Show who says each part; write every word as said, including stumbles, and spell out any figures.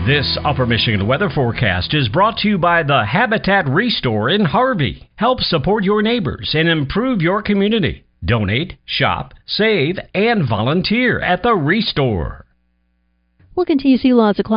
Speaker 1: This Upper Michigan weather forecast is brought to you by the Habitat Restore in Harvey. Help support your neighbors and improve your community. Donate, shop, save, and volunteer at the Restore.
Speaker 2: We'll continue to see lots of clouds.